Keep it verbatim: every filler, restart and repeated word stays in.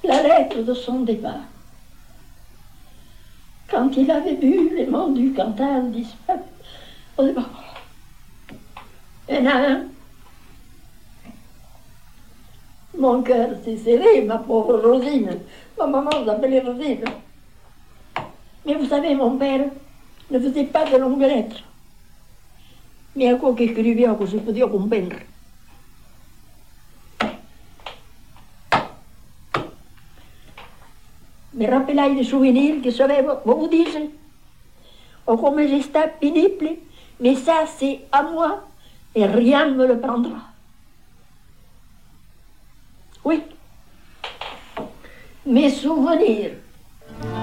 la lettre de son départ. Quand il avait vu les monts du Cantal disparaître au départ. Il y en a un. Mon cœur s'est serré, ma pauvre Rosine. Ma maman s'appelait Rosine. Mais vous savez, mon père ne faisait pas de longues lettres. Mais à quoi qu'écrivait, que je podia comprendre. Me rappelai des souvenirs que je vais vous dire. Oh, comme j'étais pénible, mais ça c'est à moi et rien ne me le prendra. Oui, mes souvenirs